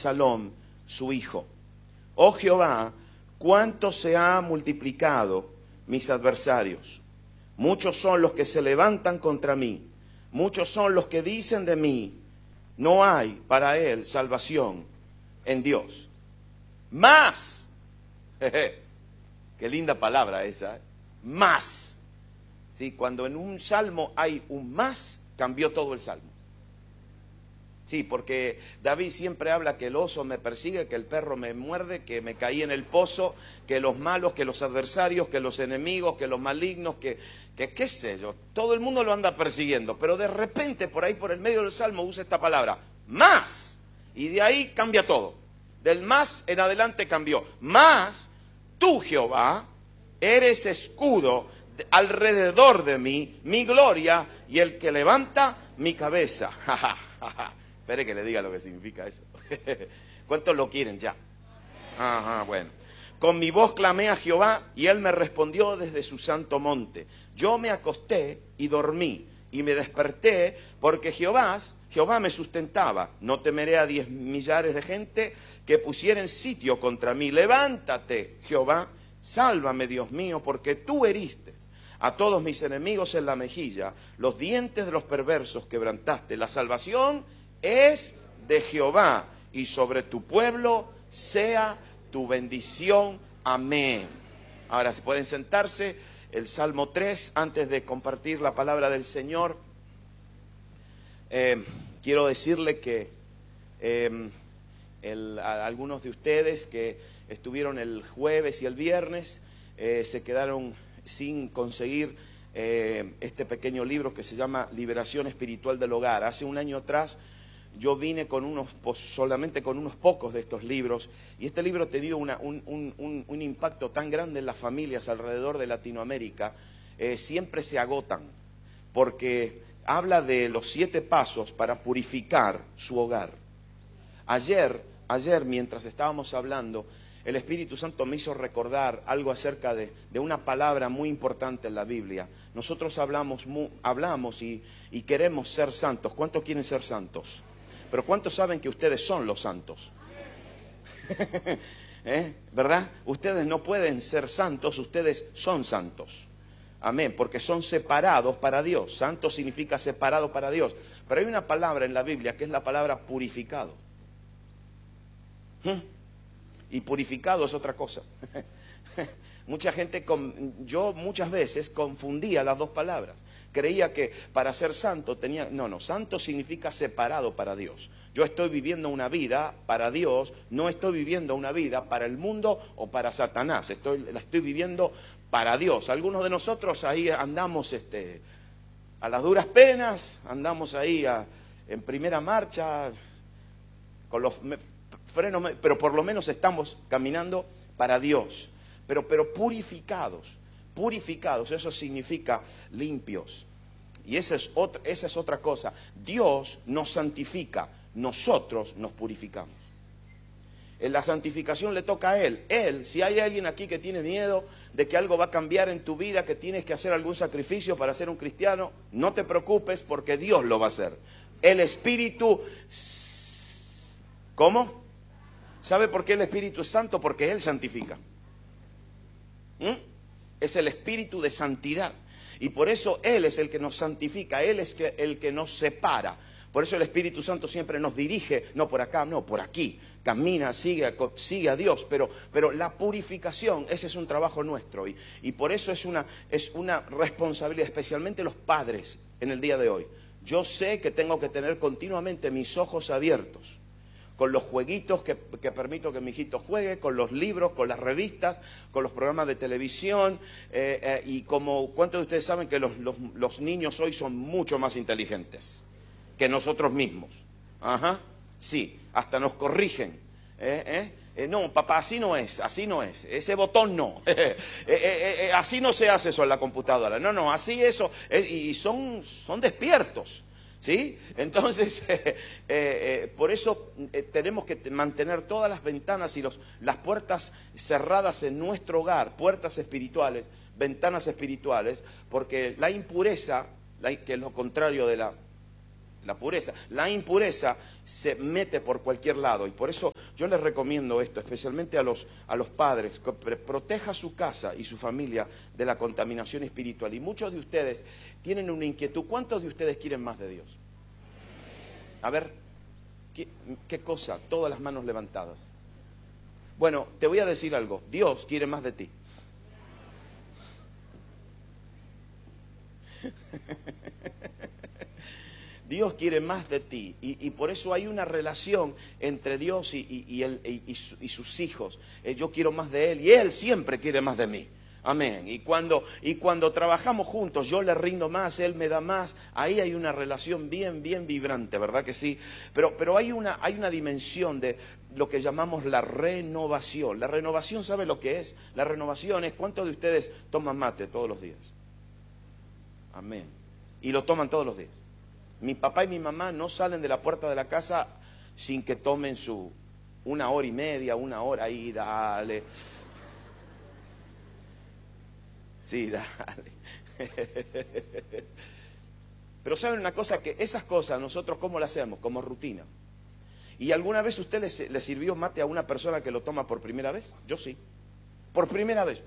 Absalom, su hijo. Oh Jehová, cuánto se ha multiplicado mis adversarios. Muchos son los que se levantan contra mí. Muchos son los que dicen de mí, no hay para él salvación en Dios. Más. Qué linda palabra esa. Más. ¿Sí? Cuando en un salmo hay un más, cambió todo el salmo. Sí, porque David siempre habla que el oso me persigue, que el perro me muerde, que me caí en el pozo, que los malos, que los adversarios, que los enemigos, que los malignos, que qué sé yo, todo el mundo lo anda persiguiendo, pero de repente por ahí por el medio del salmo usa esta palabra, más, y de ahí cambia todo, del más en adelante cambió, más tú Jehová eres escudo alrededor de mí, mi gloria y el que levanta mi cabeza. Espere que le diga lo que significa eso. ¿Cuántos lo quieren ya? Ajá, bueno. Con mi voz clamé a Jehová y él me respondió desde su santo monte. Yo me acosté y dormí y me desperté porque Jehová me sustentaba. No temeré a 10 millares de gente que pusieren sitio contra mí. Levántate, Jehová, sálvame, Dios mío, porque tú heriste a todos mis enemigos en la mejilla. Los dientes de los perversos quebrantaste. La salvación es de Jehová y sobre tu pueblo sea tu bendición. Amén. Ahora, si pueden sentarse, el Salmo 3, antes de compartir la palabra del Señor, quiero decirle que a algunos de ustedes que estuvieron el jueves y el viernes se quedaron sin conseguir este pequeño libro que se llama Liberación Espiritual del Hogar. Hace un año atrás yo vine con solamente con unos pocos de estos libros, y este libro ha tenido un impacto tan grande en las familias alrededor de Latinoamérica. Siempre se agotan, porque habla de los 7 pasos para purificar su hogar. Ayer, mientras estábamos hablando, el Espíritu Santo me hizo recordar algo acerca de una palabra muy importante en la Biblia. Nosotros hablamos y queremos ser santos. ¿Cuántos quieren ser santos? Pero ¿cuántos saben que ustedes son los santos? ¿Verdad? Ustedes no pueden ser santos, ustedes son santos. Amén, porque son separados para Dios. Santo significa separado para Dios. Pero hay una palabra en la Biblia que es la palabra purificado. Y purificado es otra cosa. Mucha gente, yo muchas veces confundía las dos palabras. Creía que para ser santo tenía... No, santo significa separado para Dios. Yo estoy viviendo una vida para Dios, no estoy viviendo una vida para el mundo o para Satanás. La estoy viviendo para Dios. Algunos de nosotros ahí andamos a las duras penas, andamos ahí en primera marcha, con los frenos, pero por lo menos estamos caminando para Dios. Pero purificados, eso significa limpios. Y esa es otra cosa. Dios nos santifica, nosotros nos purificamos. En la santificación le toca a Él. Si hay alguien aquí que tiene miedo de que algo va a cambiar en tu vida, que tienes que hacer algún sacrificio para ser un cristiano, no te preocupes porque Dios lo va a hacer. El Espíritu... ¿Cómo? ¿Sabe por qué el Espíritu es santo? Porque Él santifica. Es el Espíritu de santidad. Y por eso Él es el que nos santifica, Él es el que nos separa. Por eso el Espíritu Santo siempre nos dirige, no por acá, no, por aquí. Camina, sigue a Dios, pero la purificación, ese es un trabajo nuestro. Y por eso es una responsabilidad, especialmente los padres en el día de hoy. Yo sé que tengo que tener continuamente mis ojos abiertos con los jueguitos que permito que mi hijito juegue, con los libros, con las revistas, con los programas de televisión, y como ¿cuántos de ustedes saben que los niños hoy son mucho más inteligentes que nosotros mismos? Ajá, sí, hasta nos corrigen. No, papá, así no es, ese botón no, así no se hace eso en la computadora, no, así eso, y son despiertos. ¿Sí? Entonces, por eso tenemos que mantener todas las ventanas y las puertas cerradas en nuestro hogar, puertas espirituales, ventanas espirituales, porque la impureza, que es lo contrario de la pureza, la impureza se mete por cualquier lado. Y por eso yo les recomiendo esto, especialmente a los padres, que proteja su casa y su familia de la contaminación espiritual. Y muchos de ustedes tienen una inquietud. ¿Cuántos de ustedes quieren más de Dios? A ver, ¿qué cosa? Todas las manos levantadas. Bueno, te voy a decir algo. Dios quiere más de ti. Dios quiere más de ti y por eso hay una relación entre Dios y sus hijos. Yo quiero más de Él y Él siempre quiere más de mí. Amén. Y cuando trabajamos juntos, yo le rindo más, Él me da más. Ahí hay una relación bien vibrante, ¿verdad que sí? Pero hay una dimensión de lo que llamamos la renovación. La renovación, ¿sabe lo que es? La renovación es, ¿cuántos de ustedes toman mate todos los días? Amén. Y lo toman todos los días. Mi papá y mi mamá no salen de la puerta de la casa sin que tomen su 1 hora y media, 1 hora ahí, dale. Sí, dale. Pero ¿saben una cosa? Que esas cosas nosotros ¿cómo las hacemos? Como rutina. ¿Y alguna vez usted le sirvió mate a una persona que lo toma por primera vez? Yo sí. Por primera vez.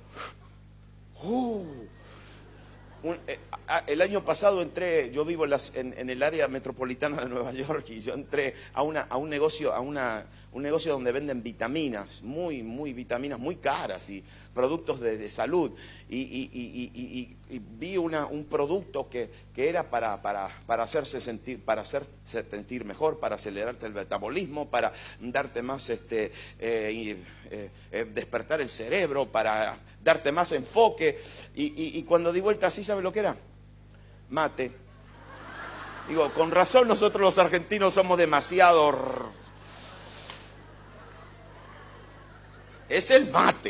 El año pasado entré, yo vivo en el área metropolitana de Nueva York, y yo entré a un negocio donde venden vitaminas, muy vitaminas muy caras y productos de salud, y vi un producto que era para hacerse sentir mejor, para acelerarte el metabolismo, para darte más despertar el cerebro, para darte más enfoque, y cuando di vuelta así, ¿sabe lo que era? Mate. Digo, con razón nosotros los argentinos somos demasiado... Es el mate.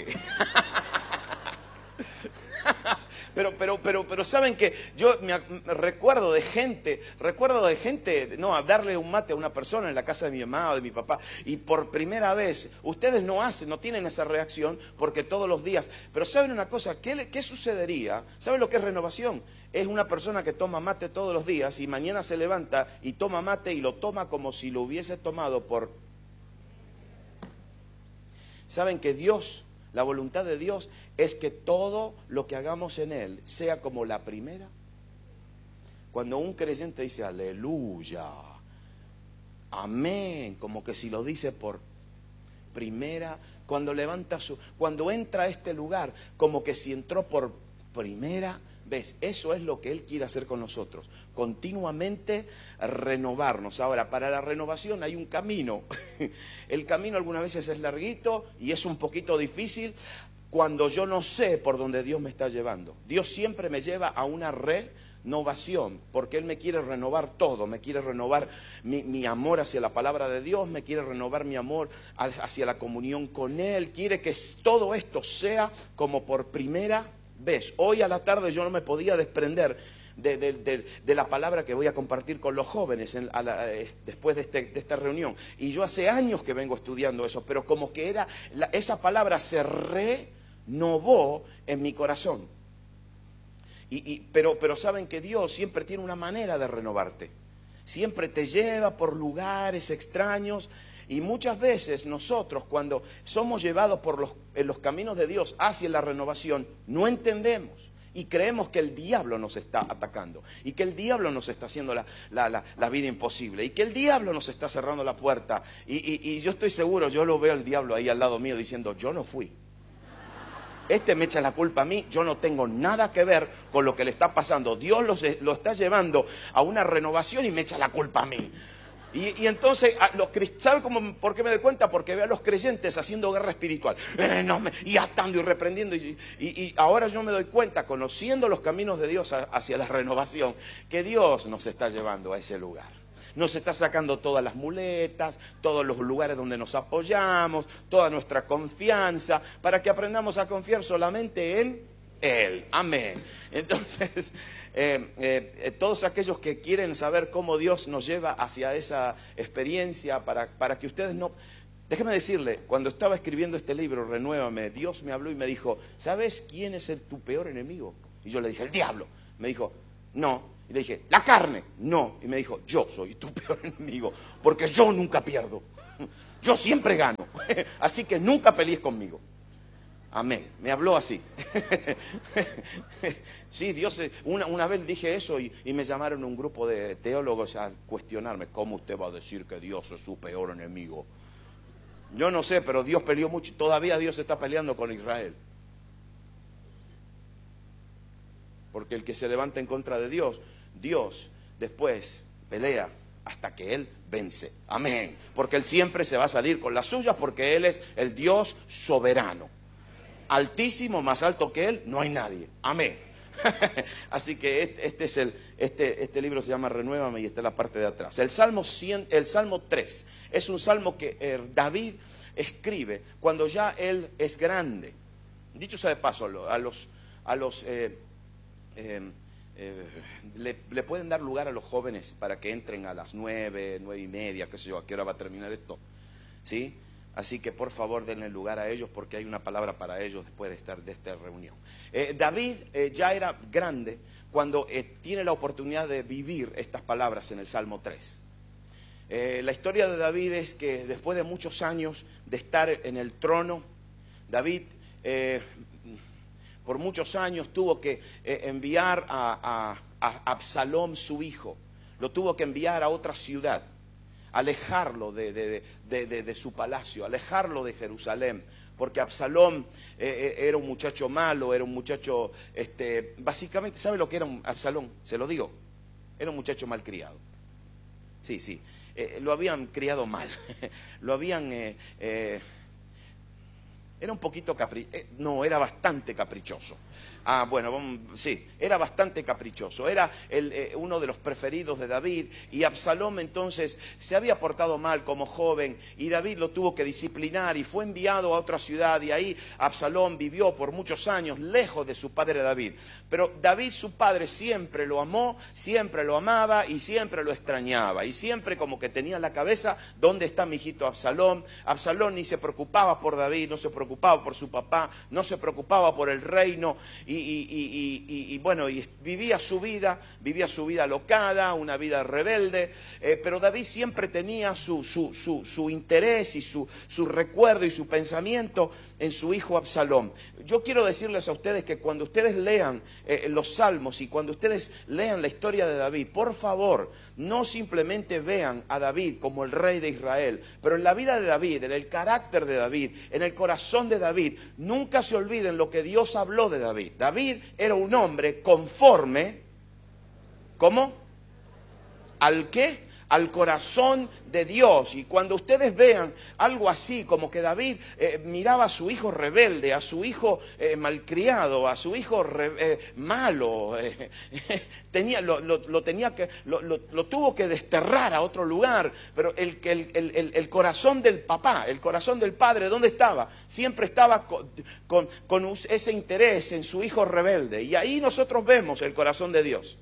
Pero saben que yo me recuerdo de gente, no, a darle un mate a una persona en la casa de mi mamá o de mi papá, y por primera vez, ustedes no tienen esa reacción porque todos los días, pero ¿saben una cosa? ¿Qué sucedería? ¿Saben lo que es renovación? Es una persona que toma mate todos los días y mañana se levanta y toma mate y lo toma como si lo hubiese tomado por... ¿Saben que Dios... La voluntad de Dios es que todo lo que hagamos en Él sea como la primera? Cuando un creyente dice aleluya, amén, como que si lo dice por primera, cuando entra a este lugar, como que si entró por primera vez. Eso es lo que Él quiere hacer con nosotros, continuamente renovarnos. Ahora, para la renovación hay un camino. El camino algunas veces es larguito y es un poquito difícil cuando yo no sé por dónde Dios me está llevando. Dios siempre me lleva a una renovación, porque Él me quiere renovar todo, me quiere renovar mi amor hacia la palabra de Dios, me quiere renovar mi amor hacia la comunión con Él, quiere que todo esto sea como por primera vez. Hoy a la tarde yo no me podía desprender de la palabra que voy a compartir con los jóvenes después de esta reunión. Y yo hace años que vengo estudiando eso, pero como que esa palabra se renovó en mi corazón. Pero saben que Dios siempre tiene una manera de renovarte. Siempre te lleva por lugares extraños. Y muchas veces nosotros, cuando somos llevados en los caminos de Dios hacia la renovación, no entendemos y creemos que el diablo nos está atacando y que el diablo nos está haciendo la vida imposible y que el diablo nos está cerrando la puerta. Y yo estoy seguro, yo lo veo al diablo ahí al lado mío diciendo, yo no fui. Este me echa la culpa a mí, yo no tengo nada que ver con lo que le está pasando. Dios lo está llevando a una renovación y me echa la culpa a mí. Y entonces, ¿saben por qué me doy cuenta? Porque veo a los creyentes haciendo guerra espiritual, y atando y reprendiendo. Y ahora yo me doy cuenta, conociendo los caminos de Dios hacia la renovación, que Dios nos está llevando a ese lugar. Nos está sacando todas las muletas, todos los lugares donde nos apoyamos, toda nuestra confianza, para que aprendamos a confiar solamente en Él. Amén. Entonces, todos aquellos que quieren saber cómo Dios nos lleva hacia esa experiencia, para que ustedes no... Déjeme decirle, cuando estaba escribiendo este libro, Renuévame, Dios me habló y me dijo, ¿sabes quién es tu peor enemigo? Y yo le dije, el diablo. Me dijo, no. Y le dije, la carne. No. Y me dijo, yo soy tu peor enemigo, porque yo nunca pierdo. Yo siempre gano. Así que nunca pelees conmigo. Amén. Me habló así. Sí, Dios, una vez dije eso y me llamaron un grupo de teólogos a cuestionarme. ¿Cómo usted va a decir que Dios es su peor enemigo? Yo no sé, pero Dios peleó mucho. Todavía Dios está peleando con Israel. Porque el que se levanta en contra de Dios, Dios después pelea hasta que Él vence. Amén. Porque Él siempre se va a salir con las suyas porque Él es el Dios soberano. Altísimo, más alto que Él, no hay nadie. Amén. Así que este libro se llama Renuévame y está en la parte de atrás. El Salmo 3 es un salmo que David escribe cuando ya él es grande. Dicho sea de paso, le pueden dar lugar a los jóvenes para que entren a las 9:30, qué sé yo, a qué hora va a terminar esto, ¿sí? Así que por favor denle lugar a ellos porque hay una palabra para ellos después de esta reunión. David ya era grande cuando tiene la oportunidad de vivir estas palabras en el Salmo 3. La historia de David es que después de muchos años de estar en el trono, David por muchos años tuvo que enviar a Absalom, su hijo. Lo tuvo que enviar a otra ciudad, alejarlo de su palacio, alejarlo de Jerusalén, porque Absalom era un muchacho malo, era un muchacho, básicamente, ¿sabe lo que era Absalom? Se lo digo, era un muchacho malcriado. Sí, lo habían criado mal, lo habían, era un poquito no, era bastante caprichoso. Sí, era bastante caprichoso. Era uno de los preferidos de David. Y Absalom entonces se había portado mal como joven. Y David lo tuvo que disciplinar y fue enviado a otra ciudad. Y ahí Absalom vivió por muchos años lejos de su padre David. Pero David, su padre, siempre lo amó, siempre lo amaba y siempre lo extrañaba. Y siempre como que tenía en la cabeza, ¿dónde está mi hijito Absalom? Absalom ni se preocupaba por David, no se preocupaba por su papá, no se preocupaba por el reino. Y bueno, y vivía su vida alocada, una vida rebelde, pero David siempre tenía su interés y su recuerdo y su pensamiento en su hijo Absalom. Yo quiero decirles a ustedes que cuando ustedes lean los salmos y cuando ustedes lean la historia de David, por favor, no simplemente vean a David como el rey de Israel, pero en la vida de David, en el carácter de David, en el corazón de David, nunca se olviden lo que Dios habló de David. David era un hombre conforme, ¿cómo? ¿Al qué? Al corazón de Dios. Y cuando ustedes vean algo así, como que David miraba a su hijo rebelde, a su hijo malcriado, a su hijo malo, lo tuvo que desterrar a otro lugar. Pero el corazón del papá, el corazón del padre, ¿dónde estaba? Siempre estaba con ese interés en su hijo rebelde. Y ahí nosotros vemos el corazón de Dios.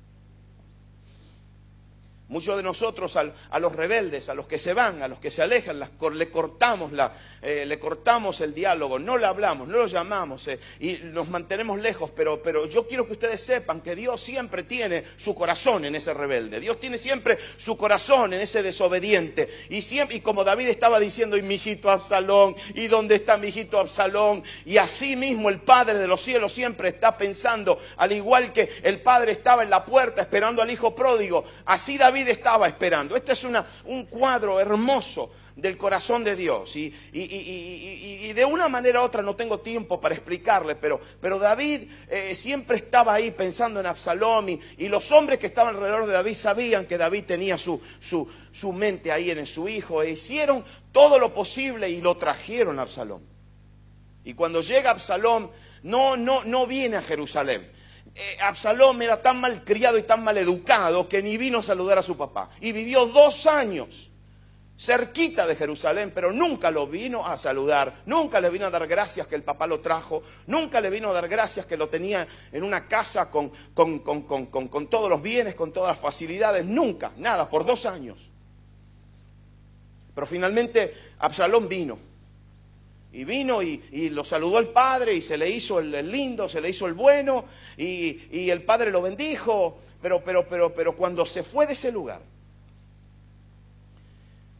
Muchos de nosotros a los rebeldes, a los que se van, a los que se alejan, le cortamos el diálogo, no le hablamos, no lo llamamos y nos mantenemos lejos. Pero yo quiero que ustedes sepan que Dios siempre tiene su corazón en ese rebelde. Dios tiene siempre su corazón en ese desobediente. Y como David estaba diciendo, y mi hijito Absalón, ¿y dónde está mi hijito Absalón? Y así mismo el Padre de los cielos siempre está pensando, al igual que el Padre estaba en la puerta esperando al hijo pródigo, así David estaba esperando. Este es un cuadro hermoso del corazón de Dios y de una manera u otra no tengo tiempo para explicarle, pero David siempre estaba ahí pensando en Absalom y los hombres que estaban alrededor de David sabían que David tenía su mente ahí en su hijo e hicieron todo lo posible y lo trajeron a Absalom. Y cuando llega Absalom no viene a Jerusalén. Absalom era tan mal criado y tan mal educado que ni vino a saludar a su papá. Y vivió 2 años cerquita de Jerusalén, pero nunca lo vino a saludar. Nunca le vino a dar gracias que el papá lo trajo. Nunca le vino a dar gracias que lo tenía en una casa con todos los bienes, con todas las facilidades. Nunca, nada, por 2 años. Pero finalmente Absalom vino. Y vino y lo saludó el padre y se le hizo el lindo, se le hizo el bueno y el padre lo bendijo. Pero cuando se fue de ese lugar,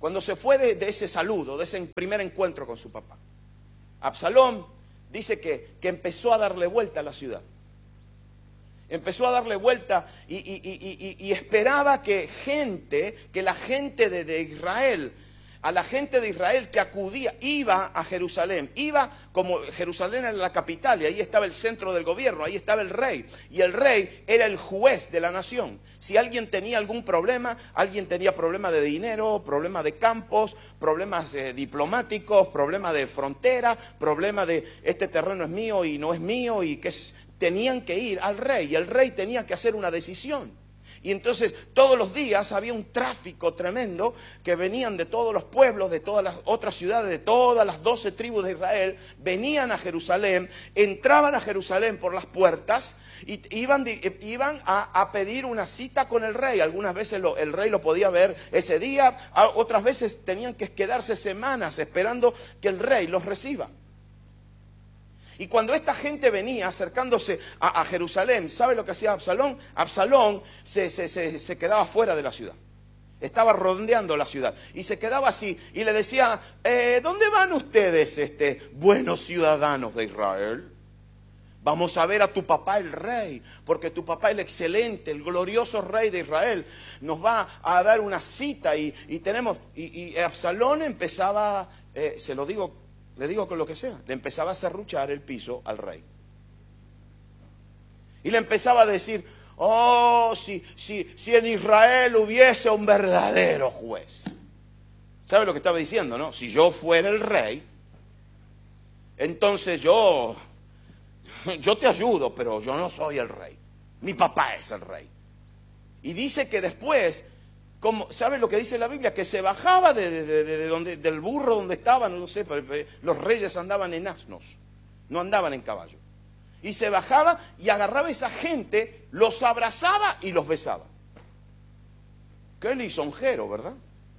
cuando se fue de ese saludo, de ese primer encuentro con su papá, Absalón dice que empezó a darle vuelta a la ciudad. Empezó a darle vuelta y esperaba que la gente de Israel, a la gente de Israel que acudía, iba a Jerusalén, iba, como Jerusalén era la capital y ahí estaba el centro del gobierno, ahí estaba el rey, y el rey era el juez de la nación. Si alguien tenía algún problema, alguien tenía problema de dinero, problema de campos, problemas diplomáticos, problema de frontera, problema de este terreno es mío y no es mío, y tenían que ir al rey, y el rey tenía que hacer una decisión. Y entonces todos los días había un tráfico tremendo que venían de todos los pueblos, de todas las otras ciudades, de todas las 12 tribus de Israel, venían a Jerusalén, entraban a Jerusalén por las puertas y iban a pedir una cita con el rey. Algunas veces el rey lo podía ver ese día, otras veces tenían que quedarse semanas esperando que el rey los reciba. Y cuando esta gente venía acercándose a Jerusalén, ¿sabe lo que hacía Absalón? Absalón se quedaba fuera de la ciudad. Estaba rondeando la ciudad. Y se quedaba así y le decía, ¿dónde van ustedes, buenos ciudadanos de Israel? Vamos a ver a tu papá el rey, porque tu papá el excelente, el glorioso rey de Israel, nos va a dar una cita. Y Absalón empezaba, le digo con lo que sea, le empezaba a serruchar el piso al rey. Y le empezaba a decir, oh, si en Israel hubiese un verdadero juez. ¿Sabe lo que estaba diciendo, no? Si yo fuera el rey, entonces yo te ayudo, pero yo no soy el rey. Mi papá es el rey. Y dice que después, ¿sabe lo que dice la Biblia? Que se bajaba del burro donde estaban, no sé, los reyes andaban en asnos, no andaban en caballo. Y se bajaba y agarraba a esa gente, los abrazaba y los besaba. Qué lisonjero, ¿verdad?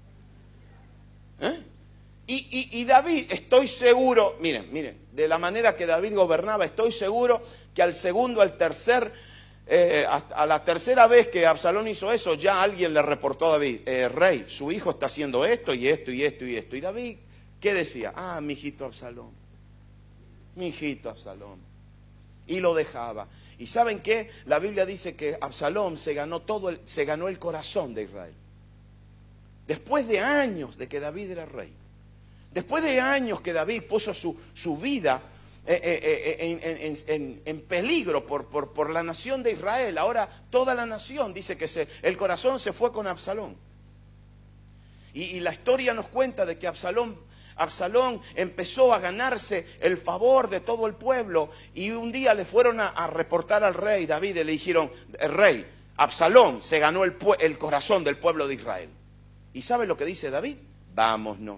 Y David, estoy seguro, miren, de la manera que David gobernaba, estoy seguro que al segundo, al tercer, a la tercera vez que Absalón hizo eso, ya alguien le reportó a David, rey, su hijo está haciendo esto y esto y esto y esto. Y David, ¿qué decía? Ah, mi hijito Absalón, mi hijito Absalón. Y lo dejaba. ¿Y saben qué? La Biblia dice que Absalón se ganó el corazón de Israel. Después de años de que David era rey, después de años que David puso su vida en peligro por la nación de Israel, ahora toda la nación dice que el corazón se fue con Absalón. Y la historia nos cuenta de que Absalón empezó a ganarse el favor de todo el pueblo, y un día le fueron a reportar al rey David y le dijeron, rey, Absalón se ganó el corazón del pueblo de Israel. ¿Y sabe lo que dice David? Vámonos,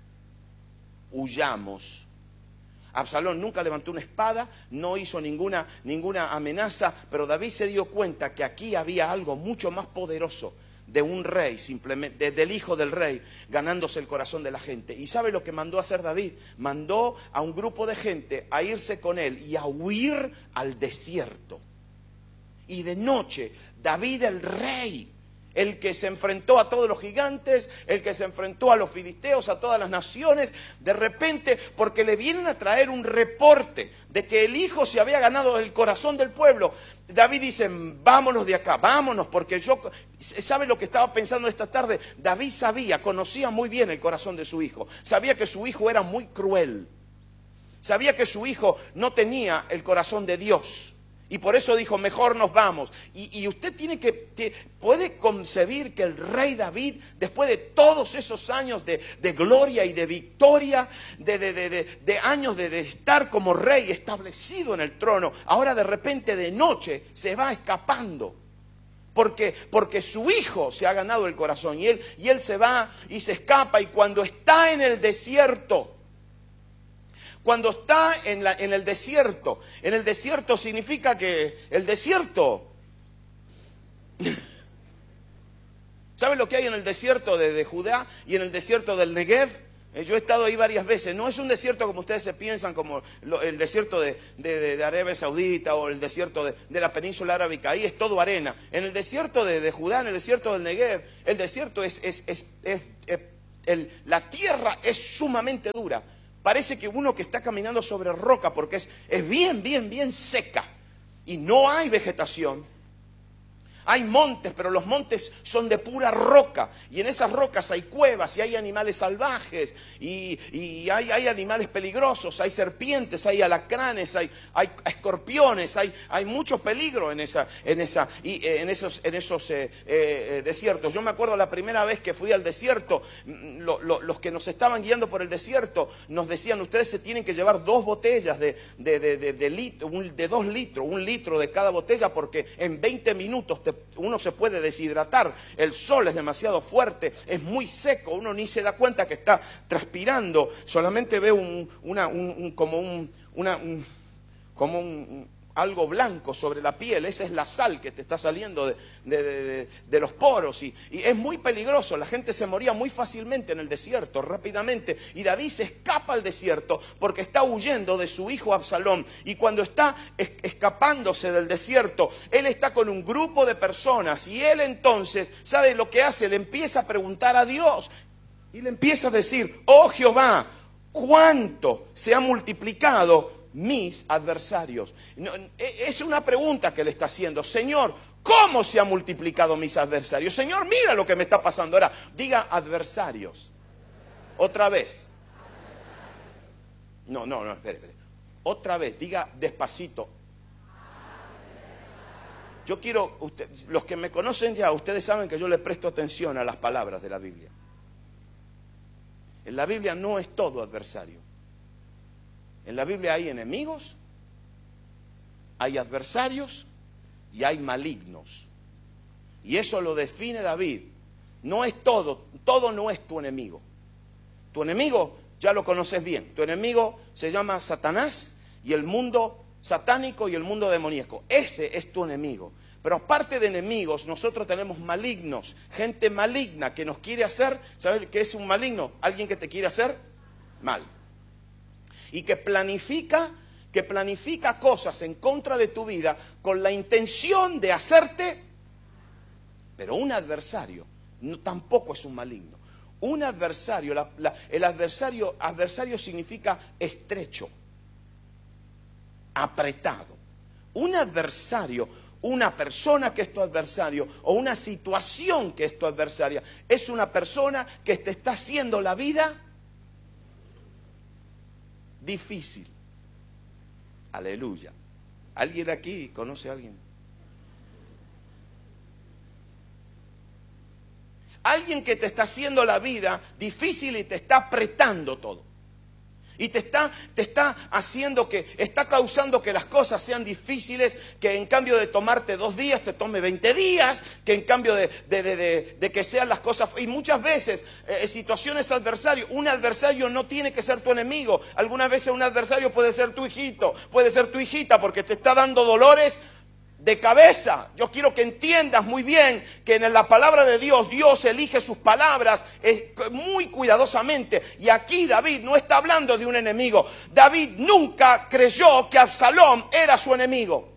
huyamos. Absalón nunca levantó una espada, no hizo ninguna amenaza, pero David se dio cuenta que aquí había algo mucho más poderoso de un rey, simplemente del hijo del rey, ganándose el corazón de la gente. ¿Y sabe lo que mandó a hacer David? Mandó a un grupo de gente a irse con él y a huir al desierto. Y de noche, David el rey, el que se enfrentó a todos los gigantes, el que se enfrentó a los filisteos, a todas las naciones, de repente, porque le vienen a traer un reporte de que el hijo se había ganado el corazón del pueblo, David dice, vámonos de acá, vámonos, porque ¿sabe lo que estaba pensando esta tarde? David conocía muy bien el corazón de su hijo, sabía que su hijo era muy cruel, sabía que su hijo no tenía el corazón de Dios. Y por eso dijo, mejor nos vamos. Y usted puede concebir que el rey David, después de todos esos años de gloria y de victoria, de años de estar como rey establecido en el trono, ahora de repente de noche se va escapando. Porque su hijo se ha ganado el corazón y él se va y se escapa, y cuando está en el desierto, cuando está en el desierto significa que el desierto, ¿saben lo que hay en el desierto de Judá y en el desierto del Negev? Yo he estado ahí varias veces. No es un desierto como ustedes se piensan, como el desierto de Arabia Saudita o el desierto de la península arábica. Ahí es todo arena. En el desierto de Judá, en el desierto del Negev, el desierto es la tierra es sumamente dura. Parece que uno que está caminando sobre roca porque es bien seca y no hay vegetación. Hay montes, pero los montes son de pura roca. Y en esas rocas hay cuevas y hay animales salvajes. Y hay animales peligrosos, hay serpientes, hay alacranes, hay escorpiones, hay mucho peligro en esos desiertos. Yo me acuerdo la primera vez que fui al desierto, los que nos estaban guiando por el desierto nos decían: ustedes se tienen que llevar 2 botellas de 2 litros, 1 litro de cada botella, porque en 20 minutos uno se puede deshidratar. El sol es demasiado fuerte, es muy seco, uno ni se da cuenta que está transpirando, solamente ve algo blanco sobre la piel. Esa es la sal que te está saliendo de los poros, y es muy peligroso. La gente se moría muy fácilmente en el desierto, rápidamente, y David se escapa al desierto porque está huyendo de su hijo Absalón. Y cuando está escapándose del desierto, él está con un grupo de personas, y él entonces, ¿sabe lo que hace? Le empieza a preguntar a Dios y le empieza a decir: oh Jehová, ¿cuánto se ha multiplicado mis adversarios? Es una pregunta que le está haciendo. Señor, ¿cómo se han multiplicado mis adversarios? Señor, mira lo que me está pasando. Ahora, diga adversarios. Otra vez. No, espere. Otra vez, diga despacito. Yo quiero, los que me conocen ya, ustedes saben que yo le presto atención a las palabras de la Biblia. En la Biblia no es todo adversario. En la Biblia hay enemigos, hay adversarios y hay malignos. Y eso lo define David. No es todo no es tu enemigo. Tu enemigo ya lo conoces bien. Tu enemigo se llama Satanás y el mundo satánico y el mundo demoníaco. Ese es tu enemigo. Pero aparte de enemigos, nosotros tenemos malignos, gente maligna que nos quiere hacer. ¿Sabes qué es un maligno? Alguien que te quiere hacer mal. Y que planifica cosas en contra de tu vida con la intención de hacerte. Pero un adversario tampoco es un maligno. Un adversario, el adversario significa estrecho, apretado. Un adversario, una persona que es tu adversario, o una situación que es tu adversaria, es una persona que te está haciendo la vida difícil. Aleluya. ¿Alguien aquí conoce a alguien? Alguien que te está haciendo la vida difícil y te está apretando todo. Y te está haciendo está causando que las cosas sean difíciles, que en cambio de tomarte 2 días, te tome 20 días, que en cambio de que sean las cosas. Y muchas veces, situaciones adversarios, un adversario no tiene que ser tu enemigo. Algunas veces un adversario puede ser tu hijito, puede ser tu hijita, porque te está dando dolores de cabeza. Yo quiero que entiendas muy bien que en la palabra de Dios, Dios elige sus palabras muy cuidadosamente. Y aquí David no está hablando de un enemigo. David nunca creyó que Absalón era su enemigo.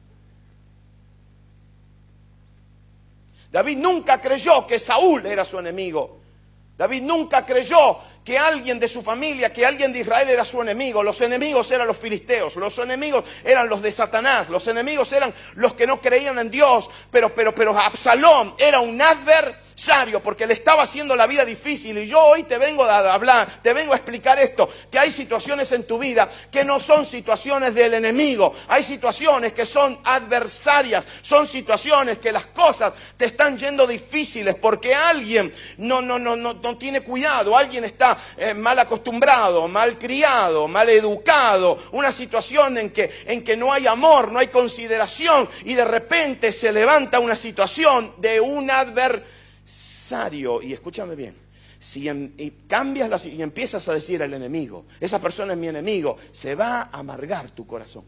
David nunca creyó que Saúl era su enemigo. David nunca creyó que alguien de su familia, que alguien de Israel era su enemigo. Los enemigos eran los filisteos, los enemigos eran los de Satanás, los enemigos eran los que no creían en Dios. Pero Absalón era un adversario porque le estaba haciendo la vida difícil. Y yo hoy te vengo a hablar, te vengo a explicar esto, que hay situaciones en tu vida que no son situaciones del enemigo. Hay situaciones que son adversarias, son situaciones que las cosas te están yendo difíciles porque alguien no tiene cuidado, alguien está mal acostumbrado, mal criado, mal educado, una situación en que no hay amor, no hay consideración, y de repente se levanta una situación de un adversario. Y escúchame bien, si cambias y empiezas a decir al enemigo, esa persona es mi enemigo, se va a amargar tu corazón.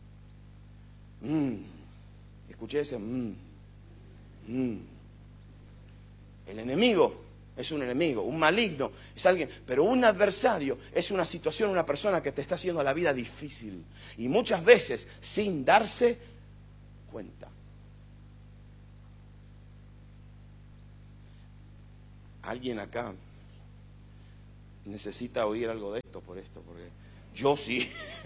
Escuché ese El enemigo es un enemigo, un maligno es alguien, pero un adversario es una situación, una persona que te está haciendo la vida difícil, y muchas veces sin darse cuenta. ¿Alguien acá necesita oír algo de esto, porque yo sí.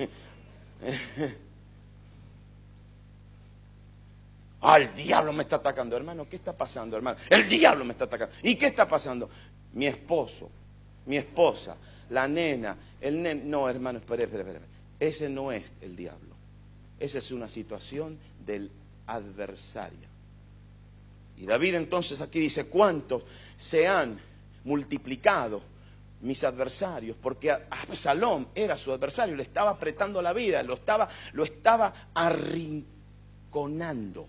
El diablo me está atacando. Hermano, ¿qué está pasando, hermano? El diablo me está atacando. ¿Y qué está pasando? Mi esposo, mi esposa, la nena, el nene. No, hermano, espere. Ese no es el diablo. Esa es una situación del adversario. Y David entonces aquí dice, ¿cuántos se han multiplicado mis adversarios? Porque Absalón era su adversario, le estaba apretando la vida, lo estaba arrinconando.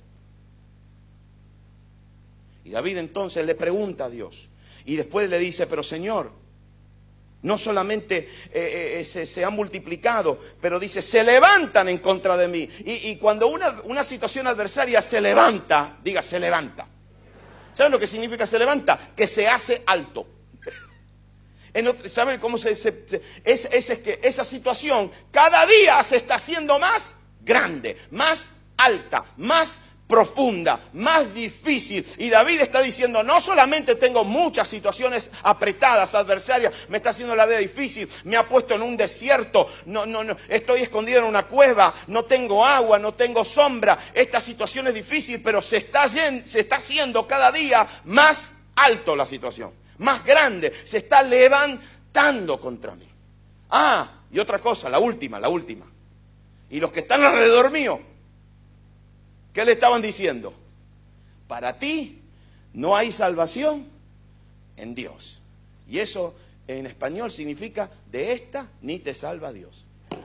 Y David entonces le pregunta a Dios, y después le dice, pero Señor, no solamente se han multiplicado, pero dice, se levantan en contra de mí. Y cuando una situación adversaria se levanta, diga, se levanta. ¿Saben lo que significa se levanta? Que se hace alto. ¿Saben cómo es que esa situación cada día se está haciendo más grande, más alta, más profunda, más difícil? Y David está diciendo, no solamente tengo muchas situaciones apretadas, adversarias, me está haciendo la vida difícil, me ha puesto en un desierto, no, estoy escondido en una cueva, no tengo agua, no tengo sombra, esta situación es difícil, pero se está haciendo cada día más alto la situación, más grande, se está levantando contra mí. Y otra cosa, la última. Y los que están alrededor mío, ¿qué le estaban diciendo? Para ti no hay salvación en Dios. Y eso en español significa, de esta ni te salva Dios.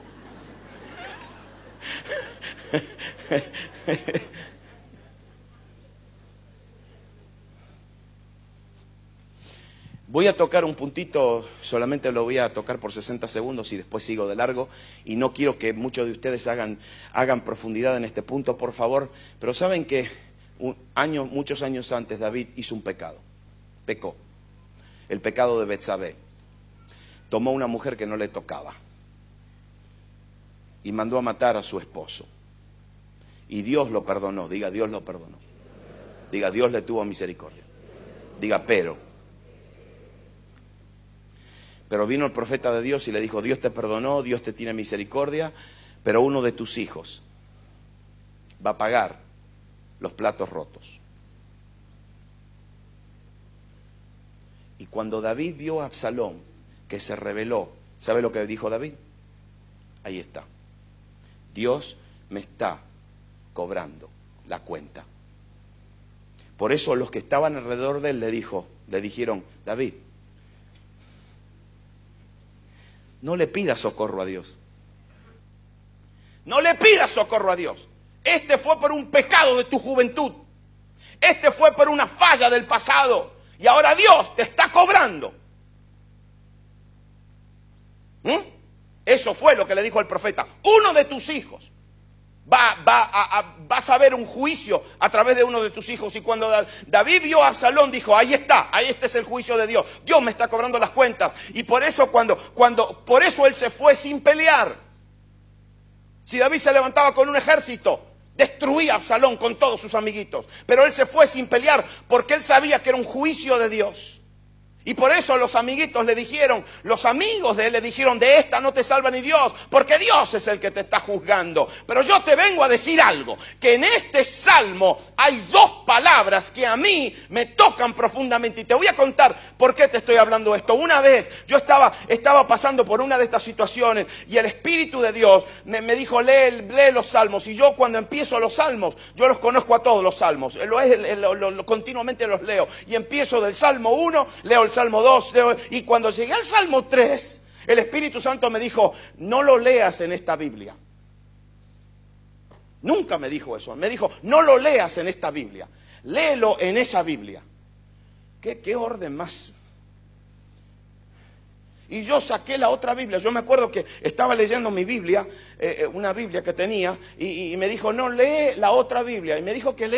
Voy a tocar un puntito, solamente lo voy a tocar por 60 segundos y después sigo de largo. Y no quiero que muchos de ustedes hagan profundidad en este punto, por favor. Pero saben que muchos años antes David hizo un pecado. Pecó. El pecado de Betsabé. Tomó una mujer que no le tocaba. Y mandó a matar a su esposo. Y Dios lo perdonó. Diga, Dios lo perdonó. Diga, Dios le tuvo misericordia. Diga, pero vino el profeta de Dios y le dijo, Dios te perdonó, Dios te tiene misericordia, pero uno de tus hijos va a pagar los platos rotos. Y cuando David vio a Absalón, que se rebeló, ¿sabe lo que dijo David? Ahí está. Dios me está cobrando la cuenta. Por eso los que estaban alrededor de él le dijeron, David, no le pidas socorro a Dios. No le pidas socorro a Dios. Este fue por un pecado de tu juventud. Este fue por una falla del pasado. Y ahora Dios te está cobrando. Eso fue lo que le dijo el profeta. Uno de tus hijos vas a ver un juicio a través de uno de tus hijos. Y cuando David vio a Absalón, dijo, ahí este es el juicio de Dios. Dios me está cobrando las cuentas. Y por eso por eso él se fue sin pelear. Si David se levantaba con un ejército, destruía a Absalón con todos sus amiguitos. Pero él se fue sin pelear porque él sabía que era un juicio de Dios. Y por eso los amiguitos le dijeron, los amigos de él le dijeron, de esta no te salva ni Dios, porque Dios es el que te está juzgando. Pero yo te vengo a decir algo, que en este salmo hay dos palabras que a mí me tocan profundamente. Y te voy a contar por qué te estoy hablando esto. Una vez yo estaba pasando por una de estas situaciones y el Espíritu de Dios me dijo, lee los salmos. Y yo cuando empiezo los salmos, yo los conozco a todos los salmos, continuamente los leo. Y empiezo del Salmo 1, leo el Salmo 2, y cuando llegué al Salmo 3, el Espíritu Santo me dijo, no lo leas en esta Biblia. Nunca me dijo eso, me dijo, no lo leas en esta Biblia, léelo en esa Biblia. ¿Qué orden más? Y yo saqué la otra Biblia. Yo me acuerdo que estaba leyendo mi Biblia, una Biblia que tenía, y me dijo, no, lee la otra Biblia. Y me dijo que